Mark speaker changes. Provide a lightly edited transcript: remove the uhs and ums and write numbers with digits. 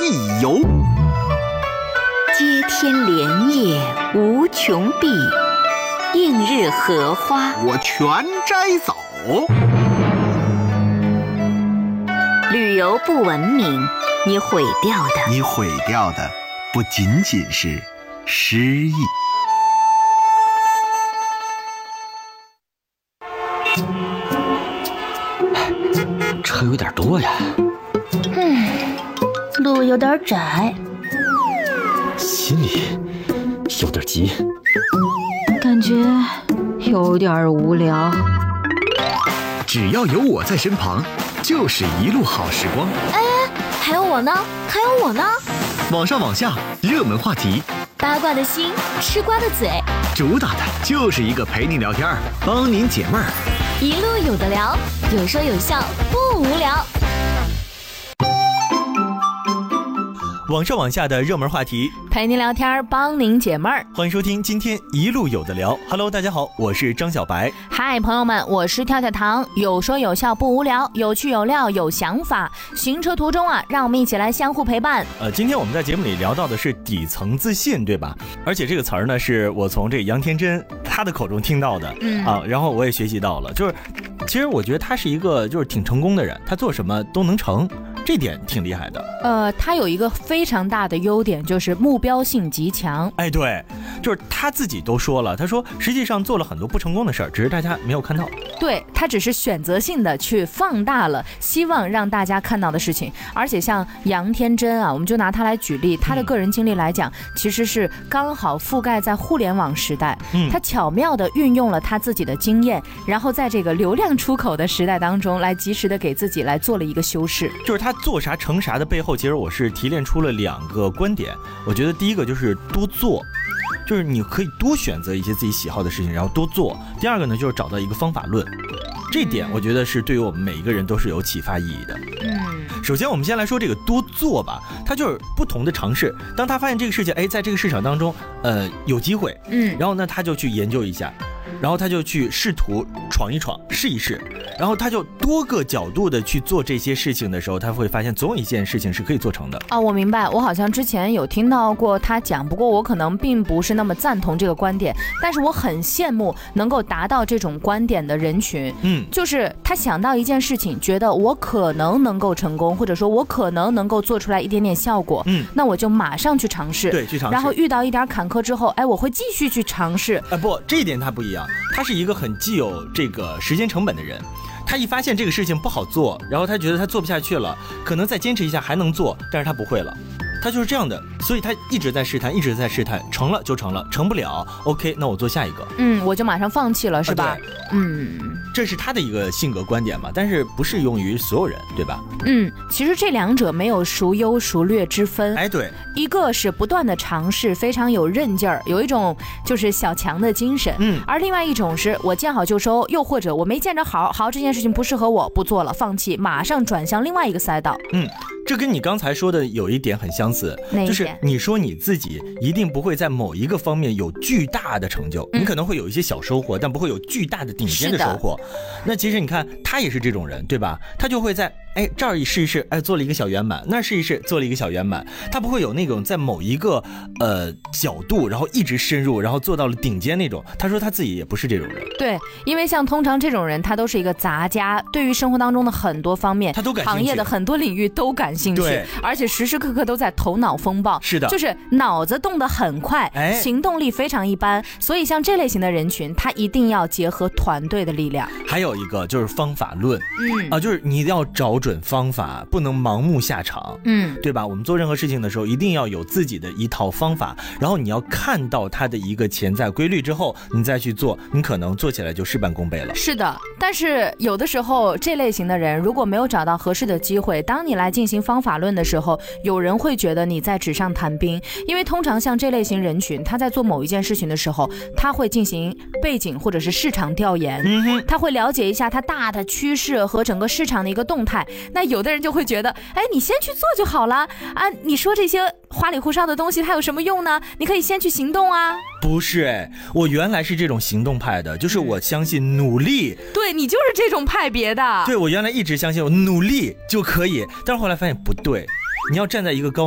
Speaker 1: 一游。
Speaker 2: 接天莲叶无穷碧，映日荷花
Speaker 1: 我全摘走。
Speaker 2: 旅游不文明，你毁掉的
Speaker 1: 不仅仅是诗意。
Speaker 3: 车有点多呀。
Speaker 4: 路有点窄，
Speaker 3: 心里有点急，
Speaker 4: 感觉有点无聊。
Speaker 1: 只要有我在身旁，就是一路好时光。
Speaker 4: 还有我呢，
Speaker 1: 网上网下，热门话题，
Speaker 4: 八卦的心，吃瓜的嘴，
Speaker 1: 主打的就是一个陪您聊天，帮您解闷儿，
Speaker 4: 一路有的聊，有说有笑，不无聊。
Speaker 5: 网上网下的热门话题，
Speaker 6: 陪您聊天，帮您解闷儿。
Speaker 5: 欢迎收听今天一路有的聊。Hello， 大家好，我是张小白。
Speaker 6: 嗨，朋友们，我是跳跳糖。有说有笑不无聊，有趣有料有想法。行车途中啊，让我们一起来相互陪伴。
Speaker 5: 今天我们在节目里聊到的是底层自信，对吧？而且这个词儿呢，是我从这个杨天真他的口中听到的，然后我也学习到了。就是，其实我觉得他是一个就是挺成功的人，他做什么都能成。这点挺厉害的。
Speaker 6: 他有一个非常大的优点，就是目标性极强。
Speaker 5: 哎，对，就是他自己都说了，他说实际上做了很多不成功的事儿，只是大家没有看到。
Speaker 6: 对，他只是选择性的去放大了希望让大家看到的事情。而且像杨天真啊，我们就拿他来举例，他的个人经历来讲，其实是刚好覆盖在互联网时代，他巧妙的运用了他自己的经验，然后在这个流量出口的时代当中，来及时的给自己来做了一个修饰。
Speaker 5: 就是他做啥成啥的背后，其实我是提炼出了2个观点。我觉得第一个就是多做，就是你可以多选择一些自己喜好的事情，然后多做。第二个呢，就是找到一个方法论，这点我觉得是对于我们每一个人都是有启发意义的。首先我们先来说这个多做吧，它就是不同的尝试。当他发现这个事情，在这个市场当中，有机会，然后呢，他就去研究一下。然后他就去试图闯一闯，试一试，然后他就多个角度的去做这些事情的时候，他会发现总有一件事情是可以做成的。
Speaker 6: 我明白，我好像之前有听到过他讲，不过我可能并不是那么赞同这个观点，但是我很羡慕能够达到这种观点的人群。就是他想到一件事情，觉得我可能能够成功，或者说我可能能够做出来一点点效果，那我就马上去尝试，
Speaker 5: 对，去尝试，
Speaker 6: 然后遇到一点坎坷之后，我会继续去尝试。
Speaker 5: 不，这一点他不一样。他是一个很既有这个时间成本的人，他一发现这个事情不好做，然后他觉得他做不下去了，可能再坚持一下还能做，但是他不会了，他就是这样的，所以他一直在试探，成了就成了，成不了 OK， 那我做下一个，
Speaker 6: 我就马上放弃了，是吧？
Speaker 5: 这是他的一个性格观点嘛，但是不适用于所有人，对吧？
Speaker 6: 其实这两者没有孰优孰劣之分。
Speaker 5: 对，
Speaker 6: 一个是不断的尝试，非常有韧劲儿，有一种就是小强的精神，而另外一种是我见好就收，又或者我没见着好这件事情不适合我，不做了，放弃，马上转向另外一个赛道。
Speaker 5: 这跟你刚才说的有一点很相似，就是你说你自己一定不会在某一个方面有巨大的成就，你可能会有一些小收获，但不会有巨大的顶尖的收获。那其实你看他也是这种人，对吧？他就会在这儿一试一试，做了一个小圆满，那儿试一试，做了一个小圆满，他不会有那种在某一个角度，然后一直深入，然后做到了顶尖那种。他说他自己也不是这种人。
Speaker 6: 对，因为像通常这种人，他都是一个杂家，对于生活当中的很多方面，
Speaker 5: 他都感兴趣，
Speaker 6: 行业的很多领域都感兴趣，
Speaker 5: 对，
Speaker 6: 而且时时刻刻都在头脑风暴。
Speaker 5: 是的，
Speaker 6: 就是脑子动得很快，行动力非常一般。所以像这类型的人群，他一定要结合团队的力量。
Speaker 5: 还有一个就是方法论，就是你要找准方法，不能盲目下场，对吧？我们做任何事情的时候，一定要有自己的一套方法，然后你要看到它的一个潜在规律之后，你再去做，你可能做起来就事半功倍了。
Speaker 6: 是的，但是有的时候这类型的人如果没有找到合适的机会，当你来进行方法论的时候，有人会觉得你在纸上谈兵，因为通常像这类型人群，他在做某一件事情的时候，他会进行背景或者是市场调研，他会了解一下他大的趋势和整个市场的一个动态。那有的人就会觉得，你先去做就好了啊！你说这些花里胡哨的东西它有什么用呢？你可以先去行动啊！
Speaker 5: 不是，我原来是这种行动派的，就是我相信努力。
Speaker 6: 对，你就是这种派别的。
Speaker 5: 对，我原来一直相信我努力就可以，但是后来发现不对，你要站在一个高